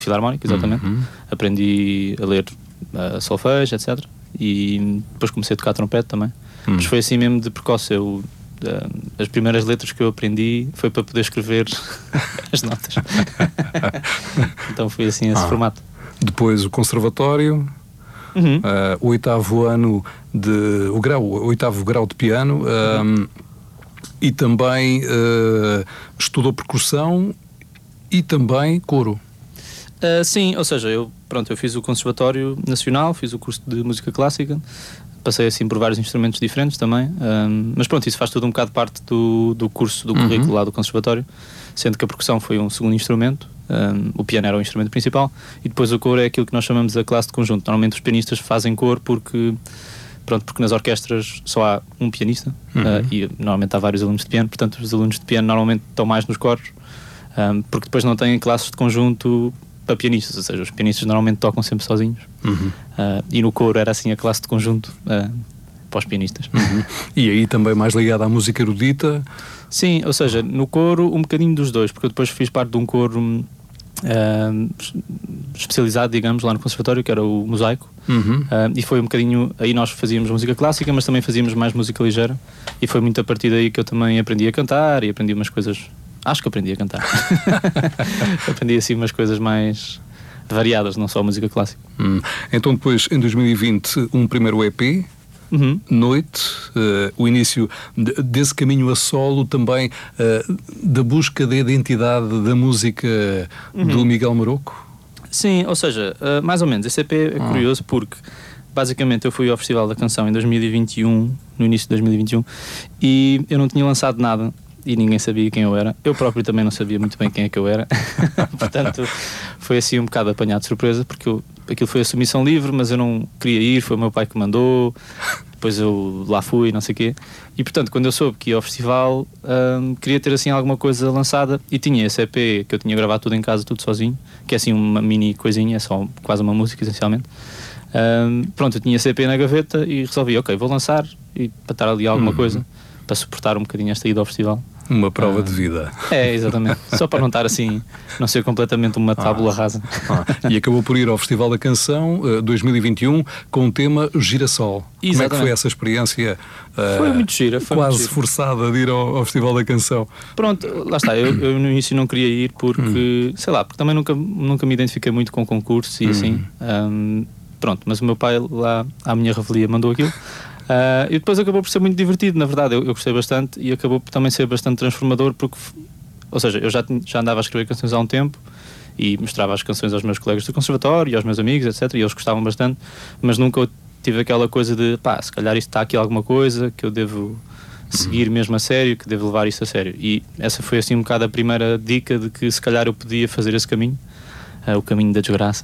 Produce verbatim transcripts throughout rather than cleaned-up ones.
filarmónica, exatamente. Uhum. Aprendi a ler uh, solfejo, etcétera. E depois comecei a tocar trompete também. Uhum. Mas foi assim mesmo de precoce. Eu, uh, as primeiras letras que eu aprendi foi para poder escrever as notas. Então foi assim esse ah. formato. Depois o conservatório, uhum. uh, o oitavo ano de o grau, o oitavo grau de piano, um, uhum. e também uh, estudou percussão e também coro. Uh, sim, ou seja, eu, pronto, eu fiz o Conservatório Nacional, fiz o curso de Música Clássica, passei assim por vários instrumentos diferentes também, um, mas pronto, isso faz tudo um bocado parte do, do curso, do currículo uhum. lá do Conservatório, sendo que a percussão foi um segundo instrumento, um, o piano era o instrumento principal, e depois o coro é aquilo que nós chamamos a classe de conjunto. Normalmente os pianistas fazem coro porque, pronto, porque nas orquestras só há um pianista, uhum. uh, e normalmente há vários alunos de piano, portanto os alunos de piano normalmente estão mais nos coros, um, porque depois não têm classes de conjunto para pianistas, ou seja, os pianistas normalmente tocam sempre sozinhos, uhum. uh, e no coro era assim a classe de conjunto uh, para os pianistas. Uhum. E aí também mais ligado à música erudita? Sim, ou seja, no coro um bocadinho dos dois, porque eu depois fiz parte de um coro uh, especializado, digamos, lá no Conservatório, que era o Mosaico, uhum. uh, e foi um bocadinho, aí nós fazíamos música clássica, mas também fazíamos mais música ligeira, e foi muito a partir daí que eu também aprendi a cantar e aprendi umas coisas. Acho que aprendi a cantar. Aprendi assim umas coisas mais variadas, não só a música clássica. Hum. Então depois, em dois mil e vinte, um primeiro E P, uhum. Noite, uh, o início de, desse caminho a solo também, uh, da busca da identidade da música uhum. do Miguel Maroco? Sim, ou seja, uh, mais ou menos. Esse E P é ah. curioso porque, basicamente, eu fui ao Festival da Canção em dois mil e vinte e um, no início de dois mil e vinte e um, e eu não tinha lançado nada. E ninguém sabia quem eu era. Eu próprio também não sabia muito bem quem é que eu era. Portanto, foi assim um bocado apanhado de surpresa, porque eu, aquilo foi a submissão livre, mas eu não queria ir, foi o meu pai que mandou, depois eu lá fui, não sei o quê. E portanto, quando eu soube que ia ao festival, hum, queria ter assim alguma coisa lançada, e tinha esse E P que eu tinha gravado tudo em casa, tudo sozinho, que é assim uma mini coisinha, é só quase uma música essencialmente. Hum, pronto, eu tinha esse E P na gaveta e resolvi, ok, vou lançar, e para estar ali alguma uhum. coisa, para suportar um bocadinho esta ida ao festival. Uma prova ah, de vida. É, exatamente. Só para não estar assim, não ser completamente uma tábula ah, rasa. Ah, e acabou por ir ao Festival da Canção uh, dois mil e vinte e um com o tema Girassol. Exatamente. Como é que foi essa experiência? Uh, foi muito gira. Foi quase muito gira. forçada de ir ao, ao Festival da Canção. Pronto, lá está. Eu, eu no início não queria ir porque, hum. sei lá, porque também nunca, nunca me identifiquei muito com concursos e hum. assim. Um, pronto, mas o meu pai lá, à minha revelia, mandou aquilo. Uh, e depois acabou por ser muito divertido, na verdade, eu, eu gostei bastante, e acabou por também ser bastante transformador, porque, ou seja, eu já, já andava a escrever canções há um tempo e mostrava as canções aos meus colegas do conservatório e aos meus amigos, etcétera, e eles gostavam bastante, mas nunca tive aquela coisa de, pá, se calhar isto está aqui alguma coisa que eu devo seguir mesmo a sério, que devo levar isto a sério. E essa foi assim um bocado a primeira dica de que se calhar eu podia fazer esse caminho, uh, o caminho da desgraça.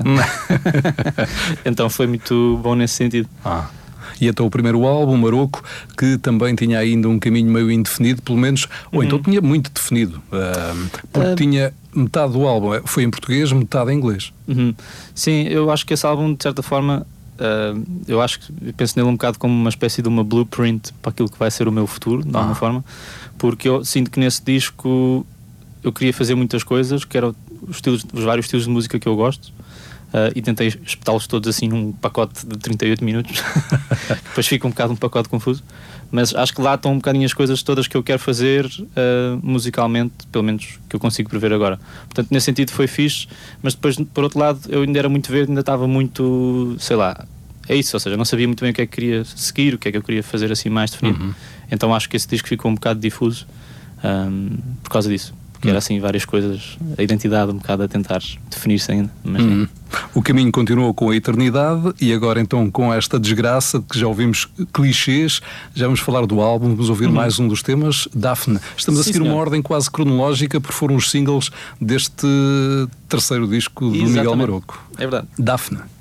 Então foi muito bom nesse sentido. Ah. E então o primeiro álbum, Maroco, que também tinha ainda um caminho meio indefinido, pelo menos, ou uhum. então tinha muito definido, uh, porque uh... tinha metade do álbum foi em português, metade em inglês. Uhum. Sim, eu acho que esse álbum, de certa forma, uh, eu acho que eu penso nele um bocado como uma espécie de uma blueprint para aquilo que vai ser o meu futuro, de alguma ah. forma, porque eu sinto que nesse disco eu queria fazer muitas coisas, que eram os, estilos, os vários estilos de música que eu gosto. Uh, e tentei espetá-los todos assim num pacote de trinta e oito minutos. Depois fica um bocado um pacote confuso, mas acho que lá estão um bocadinho as coisas todas que eu quero fazer uh, musicalmente, pelo menos que eu consigo prever agora. Portanto, nesse sentido foi fixe, mas depois, por outro lado, eu ainda era muito verde, ainda estava muito, sei lá, é isso, ou seja, não sabia muito bem o que é que queria seguir, o que é que eu queria fazer assim mais definido. Uhum. Então acho que esse disco ficou um bocado difuso um, por causa disso. Porque era assim várias coisas, a identidade um bocado a tentar definir-se ainda. Mas hum. O caminho continuou com a eternidade e agora então com esta desgraça de que já ouvimos clichês, já vamos falar do álbum, vamos ouvir uhum. mais um dos temas, Daphne. Estamos Sim, a seguir senhor. uma ordem quase cronológica, porque foram os singles deste terceiro disco do Exatamente. Miguel Maroco. É verdade. Daphne.